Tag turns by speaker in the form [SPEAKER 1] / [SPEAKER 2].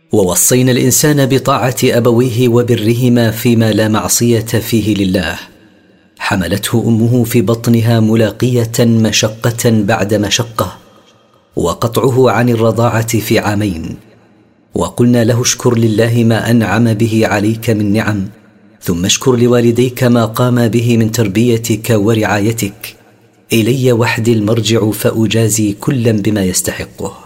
[SPEAKER 1] ووصينا الإنسان بطاعة أبويه وبرهما فيما لا معصية فيه لله. حملته أمه في بطنها ملاقية مشقة بعد مشقة، وقطعه عن الرضاعة في 2 عام. وقلنا له اشكر لله ما أنعم به عليك من نعم، ثم اشكر لوالديك ما قام به من تربيتك ورعايتك. إلي وحدي المرجع فأجازي كلا بما يستحقه.